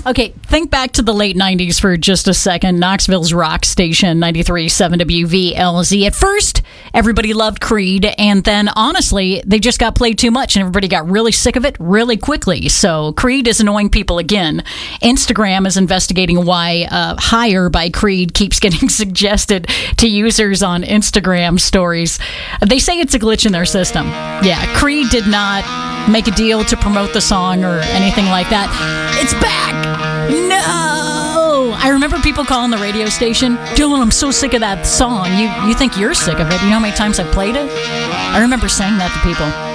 Okay, think back to the late 90s for just a second. Knoxville's rock station, 93.7 WVLZ. At first, everybody loved Creed, and then, honestly, they just got played too much, and everybody got really sick of it really quickly. So Creed is annoying people again. Instagram is investigating why Higher by Creed keeps getting suggested to users on Instagram stories. They say it's a glitch in their system. Yeah, Creed did not make a deal to promote the song or anything like that. It's back! No! I remember people calling the radio station, Dylan, I'm so sick of that song. You think you're sick of it? You know how many times I've played it? I remember saying that to people.